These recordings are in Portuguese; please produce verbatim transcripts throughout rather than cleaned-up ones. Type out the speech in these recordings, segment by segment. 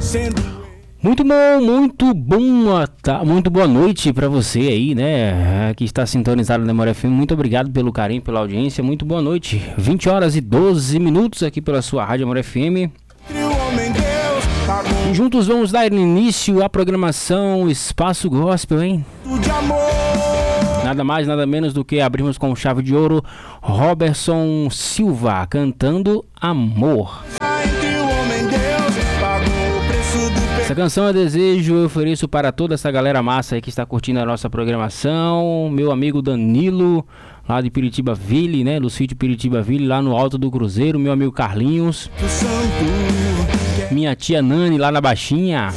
Muito bom, muito bom, tá, muito boa noite pra você aí, né, que está sintonizado na Memória F M. Muito obrigado pelo carinho, pela audiência. Muito boa noite. vinte horas e doze minutos aqui pela sua Rádio Memória F M. E juntos vamos dar início à programação Espaço Gospel, hein? Nada mais, nada menos do que abrimos com chave de ouro Robertson Silva cantando Amor. Essa canção eu desejo, eu ofereço para toda essa galera massa aí que está curtindo a nossa programação. Meu amigo Danilo, lá de Piritibaville, né? Do sítio Piritibaville, lá no Alto do Cruzeiro. Meu amigo Carlinhos. Minha tia Nani, lá na Baixinha.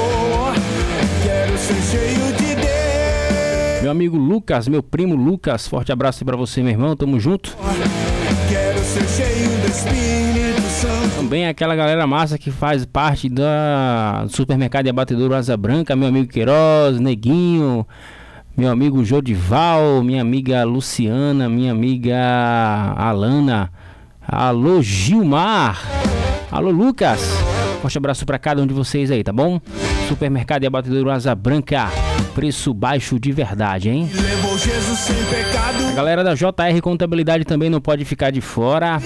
Meu amigo Lucas, meu primo Lucas. Forte abraço aí pra você, meu irmão. Tamo junto. Quero ser cheio do Espírito Santo. Também aquela galera massa que faz parte da do supermercado e abatedouro Asa Branca. Meu amigo Queiroz, Neguinho. Meu amigo Jodival. Minha amiga Luciana. Minha amiga Alana. Alô Gilmar. Alô Lucas. Forte abraço pra cada um de vocês aí, tá bom? Supermercado e abatedouro Asa Branca. Preço baixo de verdade, hein? A galera da J R Contabilidade também não pode ficar de fora.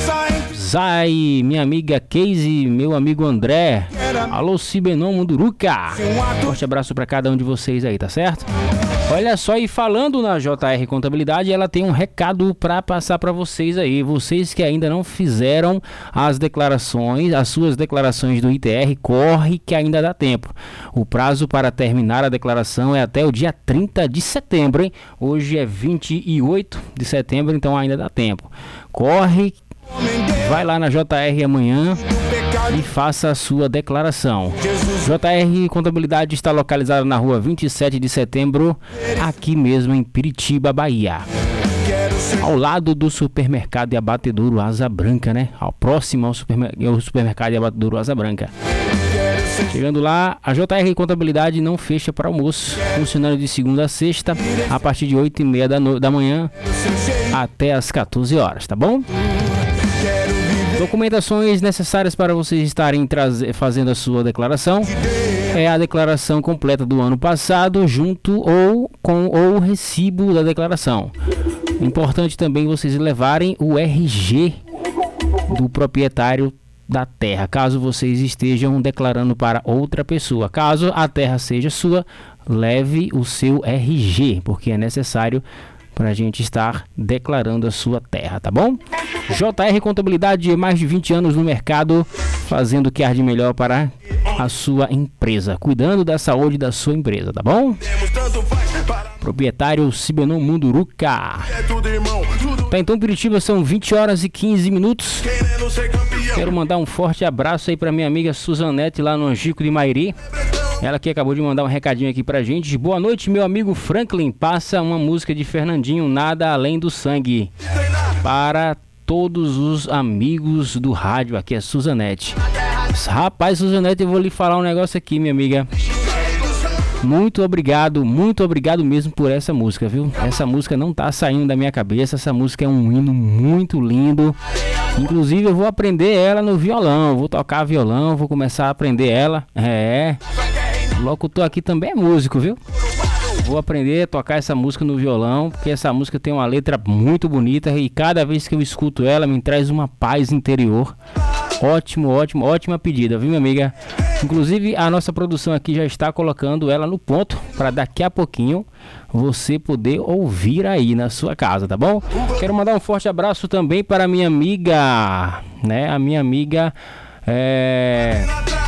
Zay, minha amiga Casey, meu amigo André. Alô Cibenon Munduruca. Forte abraço pra cada um de vocês aí, tá certo? Olha só, e falando na J R Contabilidade, ela tem um recado para passar para vocês aí. Vocês que ainda não fizeram as declarações, as suas declarações do I T R, corre que ainda dá tempo. O prazo para terminar a declaração é até o dia trinta de setembro, hein? Hoje é vinte e oito de setembro, então ainda dá tempo. Corre, vai lá na J R amanhã e faça a sua declaração. J R Contabilidade está localizada na rua vinte e sete de setembro, aqui mesmo em Piritiba, Bahia. Ao lado do supermercado e abatedouro Asa Branca, né? Ao próximo ao supermer- ao supermercado e abatedouro Asa Branca. Chegando lá, a J R Contabilidade não fecha para almoço, funcionando de segunda a sexta, a partir de oito e meia da, no- da manhã até as quatorze horas, tá bom? Documentações necessárias para vocês estarem traze- fazendo a sua declaração é a declaração completa do ano passado, junto ou com ou o recibo da declaração. Importante também vocês levarem o R G do proprietário da terra, caso vocês estejam declarando para outra pessoa. Caso a terra seja sua, leve o seu R G, porque é necessário para a gente estar declarando a sua terra, tá bom? J R Contabilidade, mais de vinte anos no mercado, fazendo o que há de melhor para a sua empresa, cuidando da saúde da sua empresa, tá bom? Proprietário Cibenon Munduruca. Tá, então Piritiba, são vinte horas e quinze minutos. Quero mandar um forte abraço aí para minha amiga Suzanete lá no Angico de Mairi. Ela que acabou de mandar um recadinho aqui pra gente. Boa noite, meu amigo Franklin. Passa uma música de Fernandinho, Nada Além do Sangue, para todos os amigos do rádio. Aqui é Suzanete. Rapaz, Suzanete, eu vou lhe falar um negócio aqui, minha amiga. Muito obrigado, muito obrigado mesmo por essa música, viu? Essa música não tá saindo da minha cabeça. Essa música é um hino muito lindo. Inclusive eu vou aprender ela no violão. Vou tocar violão, vou começar a aprender ela. É... O locutor aqui também é músico, viu? Vou aprender a tocar essa música no violão, porque essa música tem uma letra muito bonita e cada vez que eu escuto ela me traz uma paz interior. Ótimo, ótimo, ótima pedida, viu, minha amiga? Inclusive a nossa produção aqui já está colocando ela no ponto para daqui a pouquinho você poder ouvir aí na sua casa, tá bom? Quero mandar um forte abraço também para a minha amiga, né? A minha amiga é...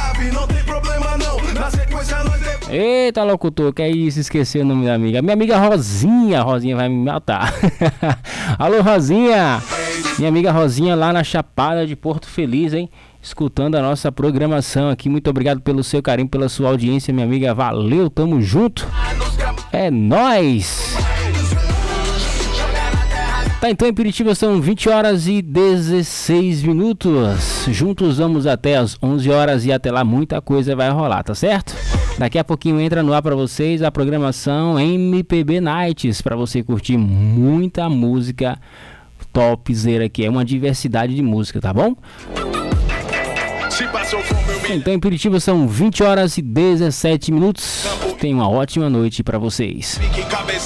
Eita, locutor, que é isso? Esqueci o nome da amiga. Minha amiga Rosinha. Rosinha vai me matar. Alô, Rosinha. Minha amiga Rosinha lá na Chapada de Porto Feliz, hein? Escutando a nossa programação aqui. Muito obrigado pelo seu carinho, pela sua audiência, minha amiga. Valeu, tamo junto. É nóis. Tá, então em Piritiba são vinte horas e dezesseis minutos. Juntos vamos até as onze horas e até lá muita coisa vai rolar, tá certo? Daqui a pouquinho entra no ar para vocês a programação M P B Nights, para você curtir muita música topzera aqui. É uma diversidade de música, tá bom? Então em Piritiba são vinte horas e dezessete minutos. Tenha uma ótima noite pra vocês. Fique cabeça